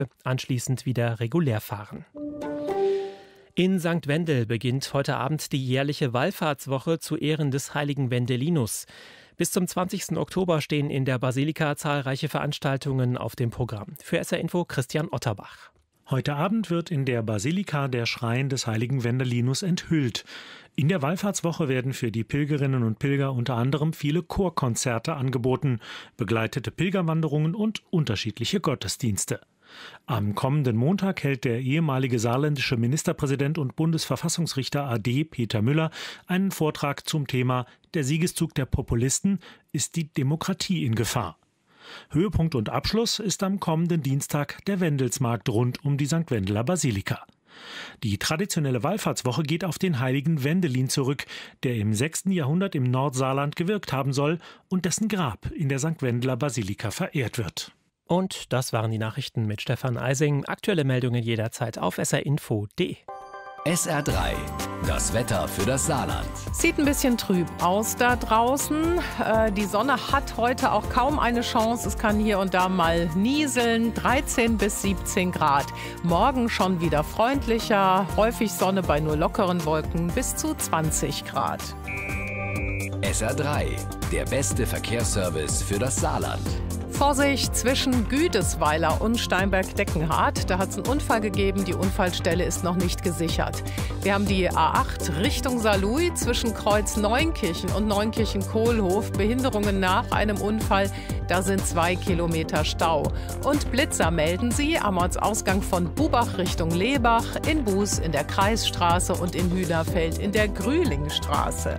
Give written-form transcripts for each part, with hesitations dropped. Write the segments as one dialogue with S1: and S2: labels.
S1: anschließend wieder regulär fahren. In St. Wendel beginnt heute Abend die jährliche Wallfahrtswoche zu Ehren des heiligen Wendelinus. Bis zum 20. Oktober stehen in der Basilika zahlreiche Veranstaltungen auf dem Programm. Für SR Info Christian Otterbach.
S2: Heute Abend wird in der Basilika der Schrein des heiligen Wendelinus enthüllt. In der Wallfahrtswoche werden für die Pilgerinnen und Pilger unter anderem viele Chorkonzerte angeboten, begleitete Pilgerwanderungen und unterschiedliche Gottesdienste. Am kommenden Montag hält der ehemalige saarländische Ministerpräsident und Bundesverfassungsrichter AD Peter Müller einen Vortrag zum Thema »Der Siegeszug der Populisten – ist die Demokratie in Gefahr?« Höhepunkt und Abschluss ist am kommenden Dienstag der Wendelsmarkt rund um die St. Wendeler Basilika. Die traditionelle Wallfahrtswoche geht auf den heiligen Wendelin zurück, der im 6. Jahrhundert im Nordsaarland gewirkt haben soll und dessen Grab in der St. Wendeler Basilika verehrt wird.
S1: Und das waren die Nachrichten mit Stefan Eising. Aktuelle Meldungen jederzeit auf srinfo.de.
S3: SR3, das Wetter für das Saarland.
S4: Sieht ein bisschen trüb aus da draußen. Die Sonne hat heute auch kaum eine Chance. Es kann hier und da mal nieseln. 13 bis 17 Grad. Morgen schon wieder freundlicher. Häufig Sonne bei nur lockeren Wolken bis zu 20 Grad.
S3: SR3, der beste Verkehrsservice für das Saarland.
S4: Vorsicht zwischen Güdesweiler und Steinberg-Deckenhardt. Da hat es einen Unfall gegeben. Die Unfallstelle ist noch nicht gesichert. Wir haben die A8 Richtung Saarlouis zwischen Kreuz Neunkirchen und Neunkirchen-Kohlhof. Behinderungen nach einem Unfall. Da sind 2 Kilometer Stau. Und Blitzer melden sie am Ortsausgang von Bubach Richtung Lebach, in Buß in der Kreisstraße und in Hühnerfeld in der Grühlingstraße.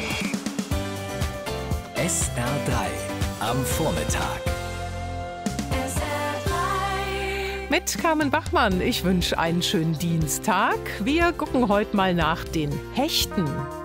S3: SR3 am Vormittag.
S4: Mit Carmen Bachmann. Ich wünsche einen schönen Dienstag. Wir gucken heute mal nach den Hechten.